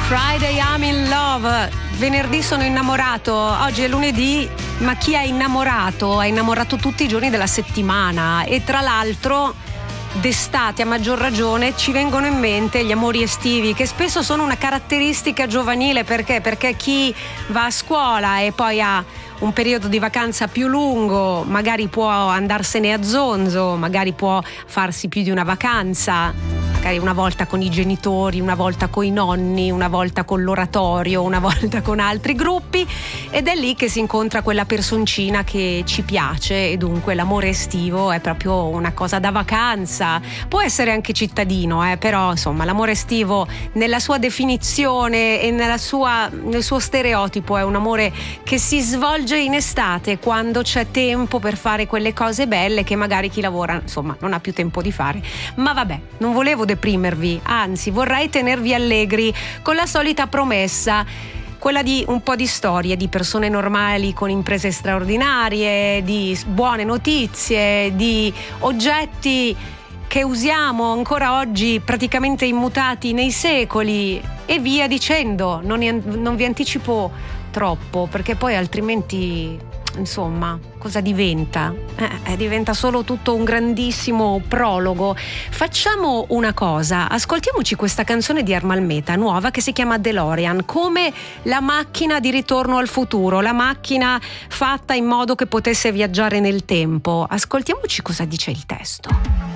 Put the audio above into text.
Friday I'm in love, venerdì sono innamorato, oggi è lunedì, ma chi è innamorato? È innamorato tutti i giorni della settimana e tra l'altro d'estate a maggior ragione ci vengono in mente gli amori estivi, che spesso sono una caratteristica giovanile. Perché chi va a scuola e poi ha un periodo di vacanza più lungo magari può andarsene a zonzo, magari può farsi più di una vacanza, magari una volta con i genitori, una volta con i nonni, una volta con l'oratorio, una volta con altri gruppi, ed è lì che si incontra quella personcina che ci piace, e dunque l'amore estivo è proprio una cosa da vacanza. Può essere anche cittadino, però insomma l'amore estivo nella sua definizione e nel suo stereotipo è un amore che si svolge in estate, quando c'è tempo per fare quelle cose belle che magari chi lavora insomma non ha più tempo di fare. Ma vabbè, non volevo deprimervi, anzi vorrei tenervi allegri con la solita promessa, quella di un po' di storie di persone normali con imprese straordinarie, di buone notizie, di oggetti che usiamo ancora oggi praticamente immutati nei secoli e via dicendo. Non vi anticipo troppo, perché poi altrimenti insomma cosa diventa? Diventa solo tutto un grandissimo prologo. Facciamo una cosa, ascoltiamoci questa canzone di Ermal Meta nuova che si chiama DeLorean, come la macchina di Ritorno al futuro, la macchina fatta in modo che potesse viaggiare nel tempo. Ascoltiamoci cosa dice il testo.